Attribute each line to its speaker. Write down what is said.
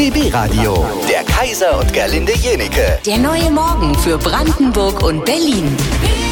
Speaker 1: BB Radio. Der Kaiser und Gerlinde Jenieke.
Speaker 2: Der neue Morgen für Brandenburg und Berlin.